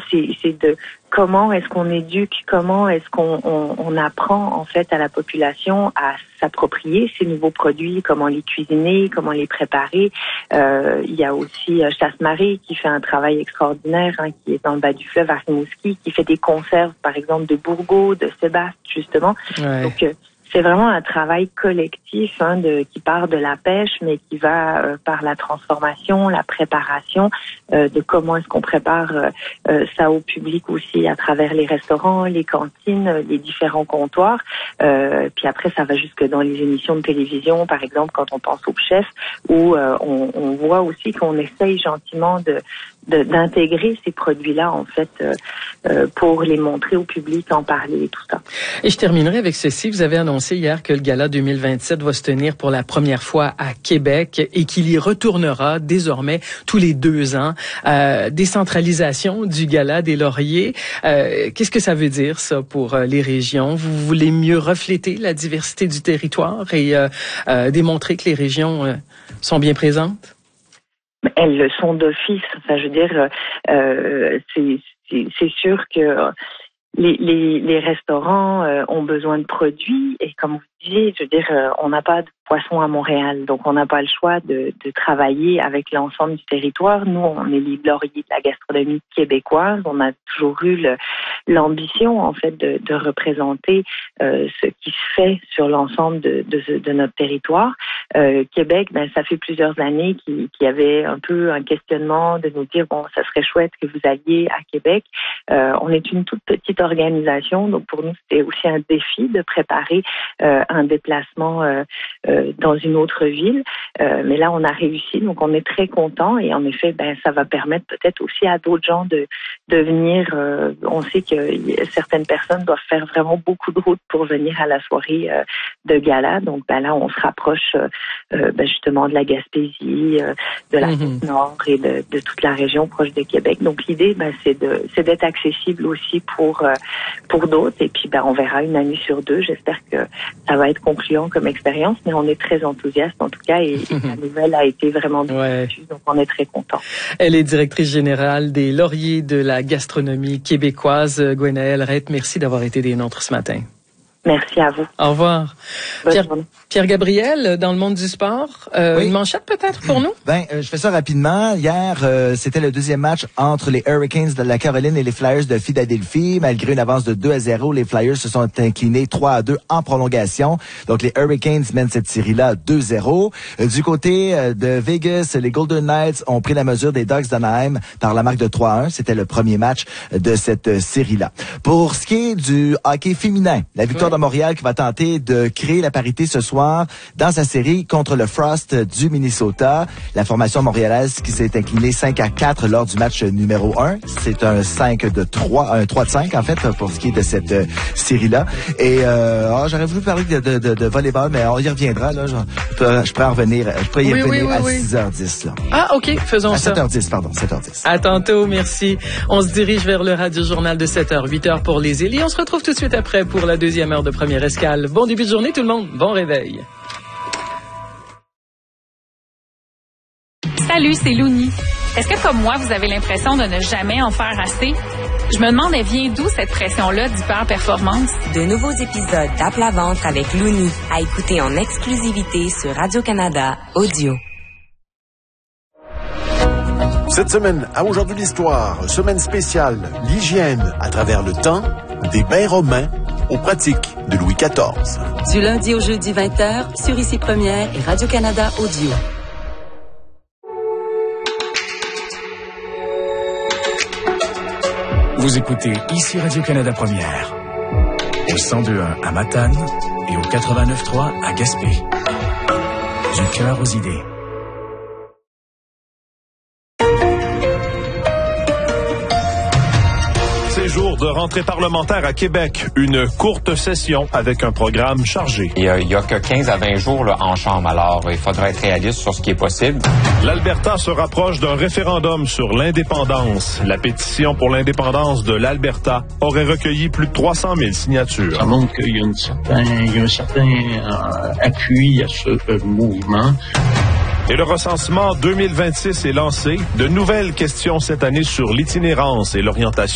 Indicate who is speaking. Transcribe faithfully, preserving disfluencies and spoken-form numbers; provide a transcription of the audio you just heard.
Speaker 1: c'est, c'est de comment est-ce qu'on éduque, comment est-ce qu'on on, on apprend en fait à la population à s'approprier ces nouveaux produits, comment les cuisiner, comment les préparer. Euh, il y a aussi euh, Chasse-Marée qui fait un travail extraordinaire, hein, qui est dans le bas du fleuve à Rimouski, qui fait des conserves, par exemple, de bourgots, de sébaste, justement. Ouais. Donc, euh, c'est vraiment un travail collectif, hein, de, qui part de la pêche, mais qui va euh, par la transformation, la préparation, euh, de comment est-ce qu'on prépare euh, euh, ça au public aussi à travers les restaurants, les cantines, les différents comptoirs. Euh, puis après, ça va jusque dans les émissions de télévision, par exemple, quand on pense au chef, où euh, on, on voit aussi qu'on essaye gentiment de De, d'intégrer ces produits-là, en fait, euh, euh, pour les montrer au public, en parler et tout ça.
Speaker 2: Et je terminerai avec ceci. Vous avez annoncé hier que le Gala deux mille vingt-sept va se tenir pour la première fois à Québec et qu'il y retournera désormais tous les deux ans. Euh, décentralisation du Gala des Lauriers. Euh, qu'est-ce que ça veut dire, ça, pour euh, les régions? Vous voulez mieux refléter la diversité du territoire et euh, euh, démontrer que les régions euh, sont bien présentes?
Speaker 1: Elles le sont d'office. Enfin, je veux dire, euh, c'est, c'est, c'est sûr que les, les, les restaurants euh, ont besoin de produits et comme vous disiez, je veux dire, euh, on n'a pas de poisson à Montréal, donc on n'a pas le choix de, de travailler avec l'ensemble du territoire. Nous, on est les lauriers de la gastronomie québécoise. On a toujours eu le, l'ambition, en fait, de, de représenter euh, ce qui se fait sur l'ensemble de, de, de notre territoire. Euh, Québec, ben, ça fait plusieurs années qu'il, qu'il y avait un peu un questionnement de nous dire, bon, ça serait chouette que vous alliez à Québec. Euh, on est une toute petite organisation, donc pour nous, c'était aussi un défi de préparer euh, un déplacement euh, euh, dans une autre ville. Euh, mais là, on a réussi, donc on est très contents et en effet, ben, ça va permettre peut-être aussi à d'autres gens de, de venir. Euh, on sait que certaines personnes doivent faire vraiment beaucoup de route pour venir à la soirée euh, de gala. Donc ben, là, on se rapproche euh, ben, justement de la Gaspésie, euh, de la
Speaker 2: mm-hmm.
Speaker 1: Côte-Nord et de, de toute la région proche de Québec. Donc l'idée, ben, c'est, de, c'est d'être accessible aussi pour, euh, pour d'autres. Et puis, ben, on verra une année sur deux. J'espère que ça va être concluant comme expérience, mais on est très enthousiaste en tout cas et, et la nouvelle a été vraiment bien
Speaker 2: ouais.
Speaker 1: reçue, donc on est très contents. Elle
Speaker 2: est directrice générale des Lauriers de la gastronomie québécoise. Gwenaëlle Reyt, merci d'avoir été des nôtres ce matin.
Speaker 1: Merci à vous.
Speaker 2: Au revoir. Pierre, Pierre Gabriel, dans le monde du sport, euh, oui. une manchette peut-être pour nous?
Speaker 3: Ben, euh, je fais ça rapidement. Hier, euh, c'était le deuxième match entre les Hurricanes de la Caroline et les Flyers de Philadelphie. Malgré une avance de deux à zéro, les Flyers se sont inclinés trois à deux en prolongation. Donc, les Hurricanes mènent cette série-là deux zéro. Euh, du côté euh, de Vegas, les Golden Knights ont pris la mesure des Ducks d'Anaheim par la marque de trois à un. C'était le premier match de cette euh, série-là. Pour ce qui est du hockey féminin, la victoire ouais. de Montréal qui va tenter de créer la parité ce soir dans sa série contre le Frost du Minnesota. La formation montréalaise qui s'est inclinée cinq à quatre lors du match numéro un. C'est un cinq de trois, un trois de cinq en fait pour ce qui est de cette euh, série-là. Et euh, oh, j'aurais voulu parler de, de, de, de volleyball, mais on y reviendra. Là, je, je pourrais en revenir, je pourrais y
Speaker 2: oui,
Speaker 3: revenir
Speaker 2: oui, oui,
Speaker 3: à
Speaker 2: oui.
Speaker 3: six heures dix. Là.
Speaker 2: Ah, ok, faisons
Speaker 3: à
Speaker 2: ça.
Speaker 3: À sept heures dix, pardon, sept heures dix.
Speaker 2: À tantôt, merci. On se dirige vers le Radio-Journal de sept heures, huit heures pour les îles. Et on se retrouve tout de suite après pour la deuxième heure de première escale. Bon début de journée tout le monde, bon réveil.
Speaker 4: Salut, c'est Louni. Est-ce que comme moi, vous avez l'impression de ne jamais en faire assez? Je me demande, elle vient d'où cette pression-là d'hyper-performance?
Speaker 5: De nouveaux épisodes d'App la Vente avec Louni à écouter en exclusivité sur Radio-Canada Audio.
Speaker 6: Cette semaine, à Aujourd'hui l'Histoire, semaine spéciale, l'hygiène à travers le temps, des bains romains aux pratiques de Louis quatorze.
Speaker 7: Du lundi au jeudi vingt heures, sur Ici Première et Radio-Canada Audio.
Speaker 8: Vous écoutez Ici Radio-Canada Première, au cent deux virgule un à Matane et au quatre-vingt-neuf virgule trois à Gaspé. Du cœur aux idées.
Speaker 9: Jour de rentrée parlementaire à Québec. Une courte session avec un programme chargé.
Speaker 10: Il n'y a, a que quinze à vingt jours là, en chambre, alors il faudra être réaliste sur ce qui est possible.
Speaker 9: L'Alberta se rapproche d'un référendum sur l'indépendance. La pétition pour l'indépendance de l'Alberta aurait recueilli plus de trois cent mille signatures.
Speaker 11: Ça montre qu'il y a, une certain, il y a un certain euh, appui à ce euh, mouvement.
Speaker 9: Et le recensement deux mille vingt-six est lancé. De nouvelles questions cette année sur l'itinérance et l'orientation.